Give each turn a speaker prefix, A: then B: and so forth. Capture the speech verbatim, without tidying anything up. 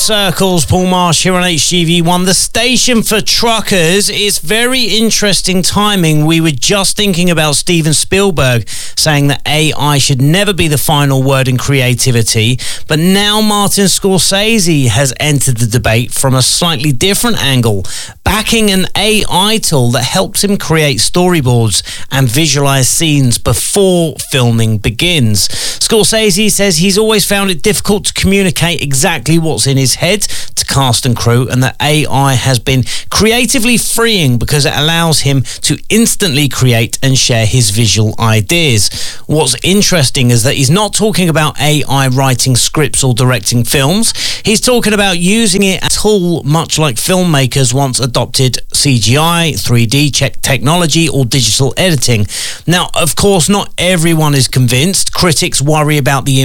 A: Circles, Paul Marsh here on H G V one, the station for truckers. It's very interesting timing. We were just thinking about Steven Spielberg saying that A I should never be the final word in creativity, but now Martin Scorsese has entered the debate from a slightly different angle, backing an A I tool that helps him create storyboards and visualize scenes before filming begins. Scorsese says he's always found it difficult to communicate exactly what's in his head to cast and crew, and that A I has been creatively freeing because it allows him to instantly create and share his visual ideas. What's interesting is that he's not talking about A I writing scripts or directing films. He's talking about using it as a tool, much like filmmakers once adopted C G I, three D check technology, or digital editing. Now, of course, not everyone is convinced. Critics worry about the